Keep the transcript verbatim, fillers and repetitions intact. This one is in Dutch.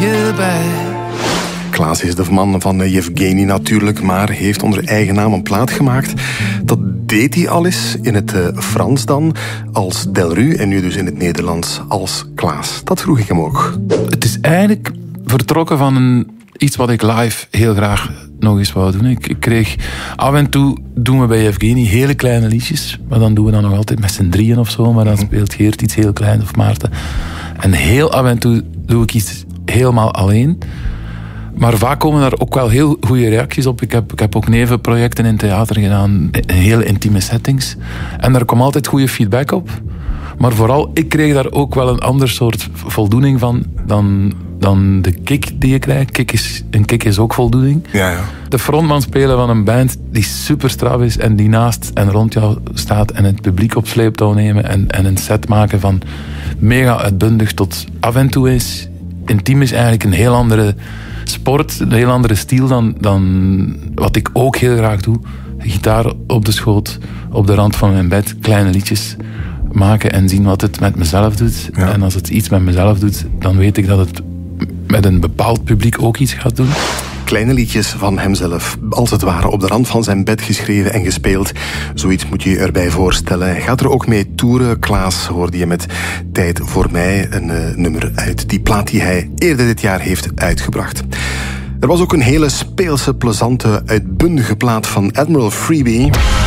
je bij. Klaas is de man van Yevgeny natuurlijk, maar heeft onder eigen naam een plaat gemaakt. Dat deed hij al eens, in het uh, Frans dan, als Delru en nu dus in het Nederlands als Klaas. Dat vroeg ik hem ook. Het is eigenlijk vertrokken van een, iets wat ik live heel graag nog eens wou doen. Ik, ik kreeg af en toe, doen we bij Yevgeny hele kleine liedjes, maar dan doen we dat nog altijd met z'n drieën of zo, maar dan speelt Geert iets heel kleins of Maarten. En heel af en toe doe ik iets helemaal alleen. Maar vaak komen daar ook wel heel goede reacties op. Ik heb, ik heb ook nevenprojecten in theater gedaan, in hele intieme settings. En daar komt altijd goede feedback op. Maar vooral, ik kreeg daar ook wel een ander soort voldoening van dan, dan de kick die je krijgt. Kick is, een kick is ook voldoening. Ja, ja. De frontman spelen van een band die super straf is en die naast en rond jou staat en het publiek op sleeptouw nemen en, en een set maken van mega uitbundig tot af en toe is. Intiem is eigenlijk een heel andere sport, een heel andere stijl dan, dan wat ik ook heel graag doe. Gitaar op de schoot, op de rand van mijn bed, kleine liedjes maken en zien wat het met mezelf doet. Ja. En als het iets met mezelf doet, dan weet ik dat het met een bepaald publiek ook iets gaat doen. Kleine liedjes van hemzelf, als het ware op de rand van zijn bed geschreven en gespeeld. Zoiets moet je je erbij voorstellen. Hij gaat er ook mee toeren. Klaas hoorde je met Tijd voor mij, een uh, nummer uit die plaat die hij eerder dit jaar heeft uitgebracht. Er was ook een hele speelse, plezante, uitbundige plaat van Admiral Freebie.